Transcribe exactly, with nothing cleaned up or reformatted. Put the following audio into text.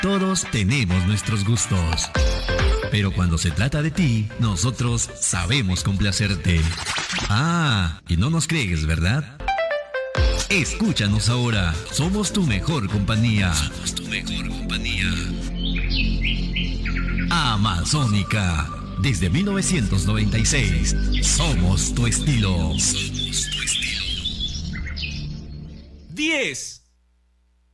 Todos tenemos nuestros gustos. Pero cuando se trata de ti, nosotros sabemos complacerte. Ah, y no nos crees, ¿verdad? Escúchanos ahora. Somos tu mejor compañía. Somos tu mejor compañía. Amazónica. Desde mil novecientos noventa y seis. Somos tu estilo. Somos tu estilo. diez.